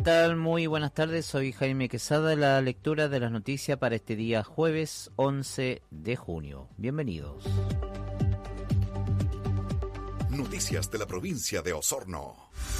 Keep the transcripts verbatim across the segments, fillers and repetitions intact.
tal? Muy buenas tardes, soy Jaime Quesada, la lectura de las noticias para este día jueves once de junio. Bienvenidos. Noticias de la provincia de Osorno.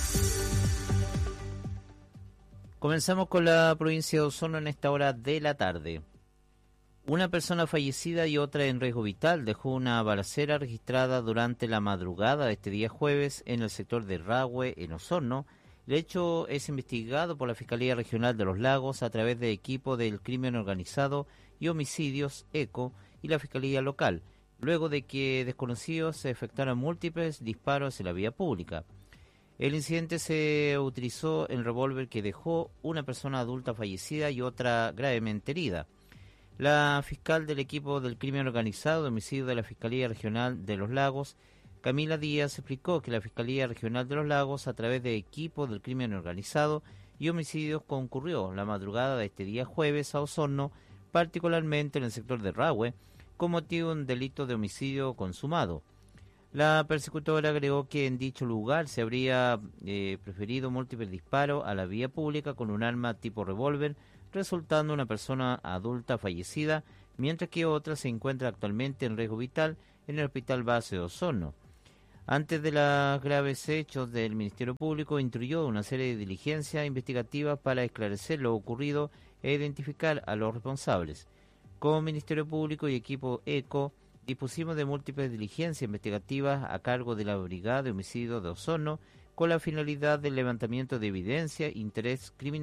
Comenzamos con la provincia de Osorno en esta hora de la tarde. Una persona fallecida y otra en riesgo vital dejó una balacera registrada durante la madrugada de este día jueves en el sector de Rahue, en Osorno. El hecho es investigado por la Fiscalía Regional de los Lagos a través de equipo del Crimen Organizado y Homicidios, ECO, y la Fiscalía Local, luego de que desconocidos se efectuaran múltiples disparos en la vía pública. El incidente se utilizó el revólver que dejó una persona adulta fallecida y otra gravemente herida. La fiscal del equipo del Crimen Organizado de Homicidios de la Fiscalía Regional de los Lagos, Camila Díaz, explicó que la Fiscalía Regional de los Lagos, a través de equipo del Crimen Organizado y Homicidios, concurrió la madrugada de este día jueves a Osorno, particularmente en el sector de Rahue, con motivo de un delito de homicidio consumado. La persecutora agregó que en dicho lugar se habría eh, preferido múltiples disparos a la vía pública con un arma tipo revólver, resultando una persona adulta fallecida, mientras que otra se encuentra actualmente en riesgo vital en el Hospital Base de Osorno. Antes de los graves hechos, del Ministerio Público instruyó una serie de diligencias investigativas para esclarecer lo ocurrido e identificar a los responsables. Como Ministerio Público y equipo ECO, dispusimos de múltiples diligencias investigativas a cargo de la Brigada de Homicidios de Osorno con la finalidad del levantamiento de evidencia, interés criminal